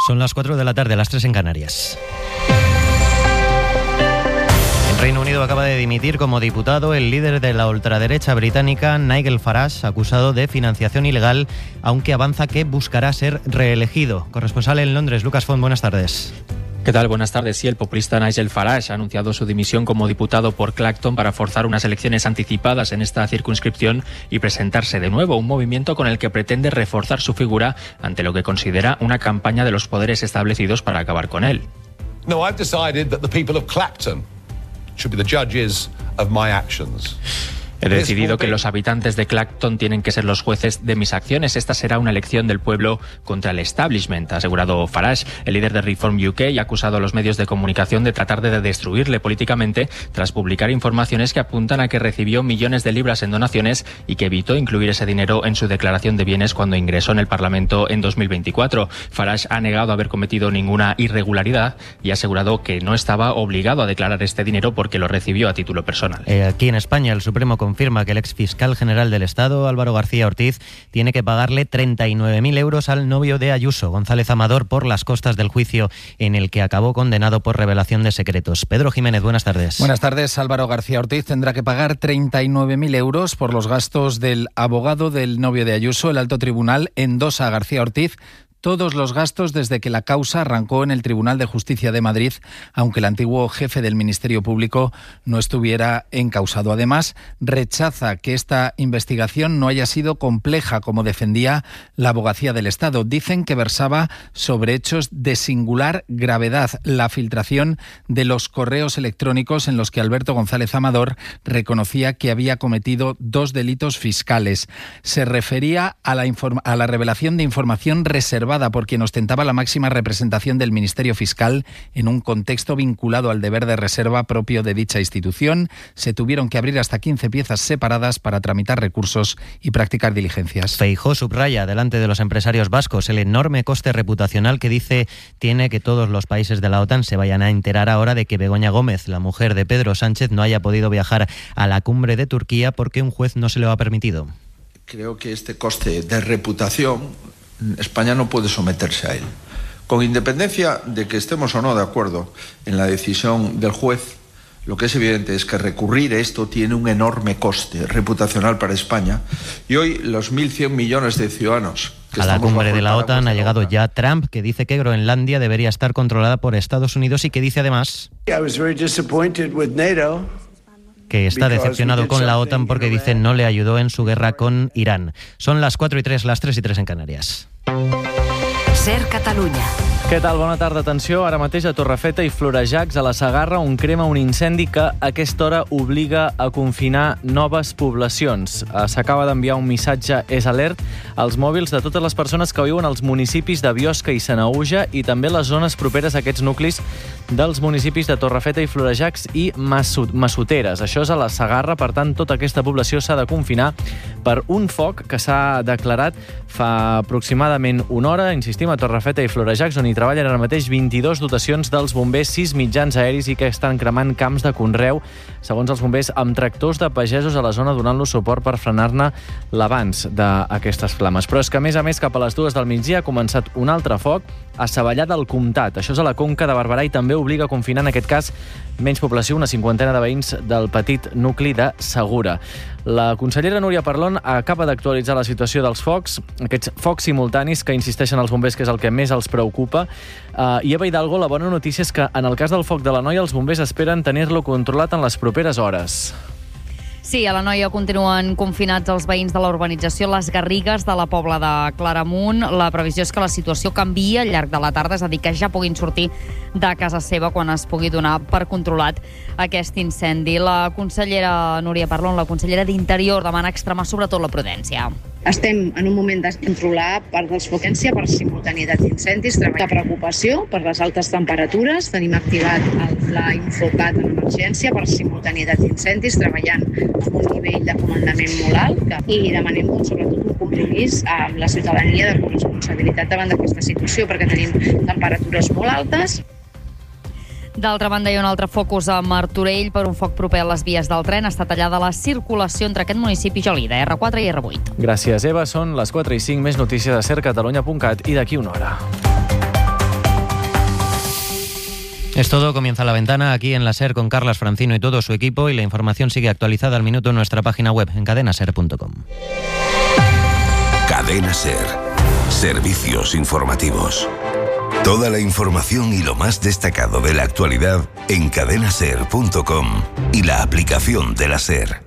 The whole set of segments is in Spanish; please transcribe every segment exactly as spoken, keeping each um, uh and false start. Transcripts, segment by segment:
Son las cuatro de la tarde, las tres en Canarias. En Reino Unido acaba de dimitir como diputado el líder de la ultraderecha británica, Nigel Farage, acusado de financiación ilegal, aunque avanza que buscará ser reelegido. Corresponsal en Londres, Lucas Font, buenas tardes. ¿Qué tal? Buenas tardes. Sí, el populista Nigel Farage ha anunciado su dimisión como diputado por Clacton para forzar unas elecciones anticipadas en esta circunscripción y presentarse de nuevo, un movimiento con el que pretende reforzar su figura ante lo que considera una campaña de los poderes establecidos para acabar con él. No, I've decided that the people of Clacton should be the judges of my actions. He decidido que los habitantes de Clacton tienen que ser los jueces de mis acciones. Esta será una elección del pueblo contra el establishment, ha asegurado Farage. El líder de Reform U K ha acusado a los medios de comunicación de tratar de destruirle políticamente tras publicar informaciones que apuntan a que recibió millones de libras en donaciones y que evitó incluir ese dinero en su declaración de bienes cuando ingresó en el Parlamento en dos mil veinticuatro. Farage ha negado haber cometido ninguna irregularidad y ha asegurado que no estaba obligado a declarar este dinero porque lo recibió a título personal. Eh, aquí en España, el Supremo confirma que el exfiscal general del Estado, Álvaro García Ortiz, tiene que pagarle treinta y nueve mil euros al novio de Ayuso, González Amador, por las costas del juicio en el que acabó condenado por revelación de secretos. Pedro Jiménez, buenas tardes. Buenas tardes. Álvaro García Ortiz tendrá que pagar treinta y nueve mil euros por los gastos del abogado del novio de Ayuso. El alto tribunal endosa a García Ortiz todos los gastos desde que la causa arrancó en el Tribunal de Justicia de Madrid, aunque el antiguo jefe del Ministerio Público no estuviera encausado. Además, rechaza que esta investigación no haya sido compleja, como defendía la Abogacía del Estado. Dicen que versaba sobre hechos de singular gravedad, la filtración de los correos electrónicos en los que Alberto González Amador reconocía que había cometido dos delitos fiscales. Se refería a la, inform- a la revelación de información reservada por quien ostentaba la máxima representación del Ministerio Fiscal en un contexto vinculado al deber de reserva propio de dicha institución. Se tuvieron que abrir hasta quince piezas separadas para tramitar recursos y practicar diligencias. Feijóo subraya delante de los empresarios vascos el enorme coste reputacional que dice tiene que todos los países de la OTAN se vayan a enterar ahora de que Begoña Gómez, la mujer de Pedro Sánchez, no haya podido viajar a la cumbre de Turquía porque un juez no se lo ha permitido. Creo que este coste de reputación España no puede someterse a él. Con independencia de que estemos o no de acuerdo en la decisión del juez, lo que es evidente es que recurrir a esto tiene un enorme coste reputacional para España. Y hoy los mil cien millones de ciudadanos que a la cumbre de la OTAN ha llegado ya Trump, que dice que Groenlandia debería estar controlada por Estados Unidos y que dice además que está decepcionado con la OTAN porque dice no le ayudó en su guerra con Irán. Son las cuatro y tres, las tres y tres en Canarias. Ser Catalunya. Què tal? Bona tarda. Atenció, ara mateix a Torrefeta i Florejacs, a la Segarra, on crema un incendi que a aquesta hora obliga a confinar noves poblacions. S'acaba d'enviar un missatge és alert als mòbils de totes les persones que viuen als municipis de Biosca i Sanaüja i també les zones properes a aquests nuclis dels municipis de Torrefeta i Florejacs i Massoteres. Això és a la Segarra, per tant, tota aquesta població s'ha de confinar per un foc que s'ha declarat fa aproximadament una hora, insistim, a Torrefeta i Florejacs, on hi treballen ara mateix vint-i-dues dotacions dels bombers, sis mitjans aeris i que estan cremant camps de conreu, segons els bombers, amb tractors de pagesos a la zona donant-los suport per frenar-ne l'avanç d'aquestes flames. Però és que, a més a més, cap a les dues del migdia ha començat un altre foc a Savallà del Comtat. Això és a la Conca de Barberà i també obliga a confinar, en aquest cas, menys població, una cinquantena de veïns del petit nucli de Segura. La consellera Núria Parlon acaba d'actualitzar la situació dels focs, aquests focs simultanis que insisteixen els bombers que és el que més els preocupa. Uh, I Eva Hidalgo, la bona notícia és que en el cas del foc de la Noia els bombers esperen tenir-lo controlat en les properes hores. Sí, a la Noia continuen confinats els veïns de la urbanització Les Garrigues de la Pobla de Claramunt. La previsió és que la situació canvia al llarg de la tarda, és a dir, que ja puguin sortir de casa seva quan es pugui donar per controlat aquest incendi. La consellera Núria Parlon, la consellera d'Interior, demana extremar sobretot la prudència. Estem en un moment de controlar part dels focència per simultanietat d'incendis, treballar de preocupació per les altes temperatures. Tenim activat el Pla Infocat en emergència per simultanietat d'incendis, treballant amb un nivell de comandament molt alt i demanem sobretot un compromís amb la ciutadania de corresponsabilitat davant d'aquesta situació perquè tenim temperatures molt altes. D'altra banda, hi ha un altre focus a Martorell per un foc proper a les vies del tren. Està tallada la circulació entre aquest municipi i Gelida, erre quatre i erre vuit. Gràcies, Eva. Són les quatre i cinc, més notícies a ser catalunya punt cat i d'aquí una hora. Es todo, comienza La Ventana aquí en la SER con Carlas Francino y todo su equipo, y la información sigue actualizada al minuto en nuestra página web en cadena ser punto com. Cadena SER. Servicios informativos. Toda la información y lo más destacado de la actualidad en cadena ser punto com y la aplicación de la SER.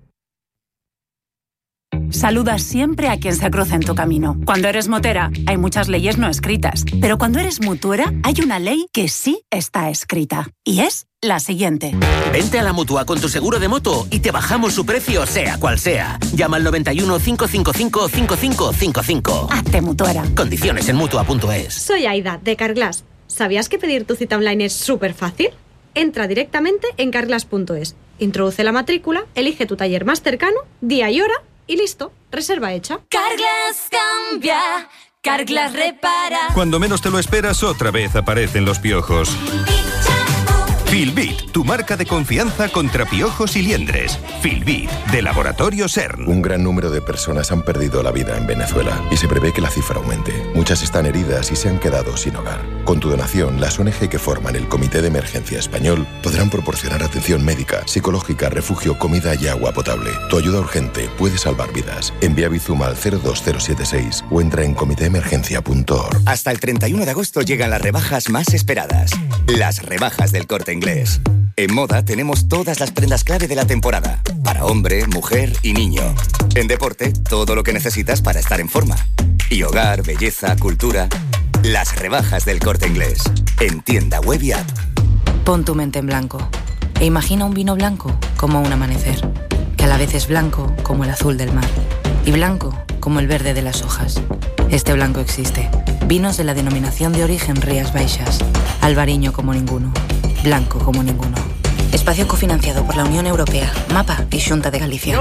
Saluda siempre a quien se cruza en tu camino. Cuando eres motera, hay muchas leyes no escritas. Pero cuando eres mutuera, hay una ley que sí está escrita. Y es la siguiente. Vente a la Mutua con tu seguro de moto y te bajamos su precio, sea cual sea. Llama al noventa y uno, cinco cinco cinco, cinco cinco cinco cinco. Hazte mutuera. Condiciones en mutua punto es. Soy Aida, de Carglass. ¿Sabías que pedir tu cita online es súper fácil? Entra directamente en carglass punto es. Introduce la matrícula, elige tu taller más cercano, día y hora, y listo, reserva hecha. Carglass cambia, Carglass repara. Cuando menos te lo esperas, otra vez aparecen los piojos. Filbit, tu marca de confianza contra piojos y liendres. Filbit, de Laboratorio CERN. Un gran número de personas han perdido la vida en Venezuela y se prevé que la cifra aumente. Muchas están heridas y se han quedado sin hogar. Con tu donación, las O N G que forman el Comité de Emergencia Español podrán proporcionar atención médica, psicológica, refugio, comida y agua potable. Tu ayuda urgente puede salvar vidas. Envía Bizum al cero dos cero siete seis o entra en comité emergencia punto org. Hasta el treinta y uno de agosto llegan las rebajas más esperadas. Las rebajas del Corte Inglés. En moda tenemos todas las prendas clave de la temporada. Para hombre, mujer y niño. En deporte, todo lo que necesitas para estar en forma. Y hogar, belleza, cultura. Las rebajas del Corte Inglés. En tienda web y app. Pon tu mente en blanco. E imagina un vino blanco como un amanecer. Que a la vez es blanco como el azul del mar. Y blanco como el verde de las hojas. Este blanco existe. Vinos de la denominación de origen Rías Baixas. Albariño como ninguno. Blanco como ninguno. Espacio cofinanciado por la Unión Europea, MAPA y Xunta de Galicia.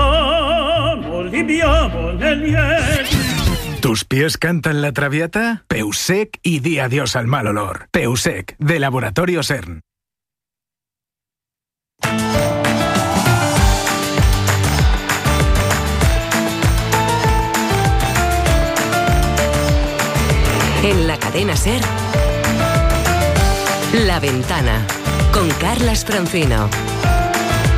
¿Tus pies cantan la traviata? Peusec y di adiós al mal olor. Peusec, de Laboratorio CERN. En la cadena SER, La Ventana, con Carlas Francino.